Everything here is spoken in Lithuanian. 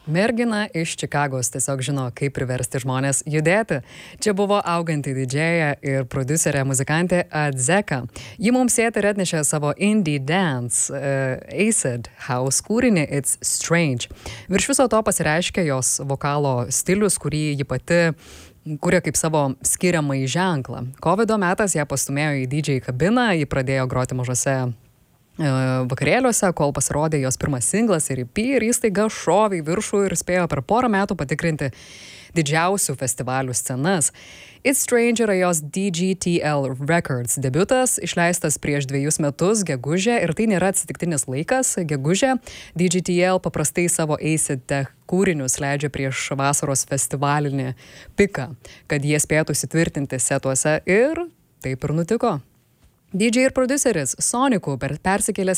Mergina iš Čikagos tiesiog žino, kaip priversti žmonės judėti. Čia buvo auganti didžėja ir prodiuserė muzikantė Adzeka. Ji mums eterį atnešė savo indie dance Acid House kūrinį It's Strange. Virš viso to pasireiškia jos vokalo stilius, kurį ji pati kuria kaip savo skiriamąjį ženklą. Covido metas ją pastumėjo į DJ kabiną, ji pradėjo groti mažose vakarėliuose, kol pasirodė jos pirmas singlas ir EP, ir jis staiga šovė į viršų ir spėjo per porą metų patikrinti didžiausių festivalių scenas. It's Strange yra jos DGTL Records debiutas, išleistas prieš 2 metus, gegužę, ir tai nėra atsitiktinis laikas. Gegužę DGTL paprastai savo Acid Tech kūrinius leidžia prieš vasaros festivalinį piką, kad jie spėtų įsitvirtinti setuose, ir taip ir nutiko. DJ ir prodiuseris Soniku persikėlęs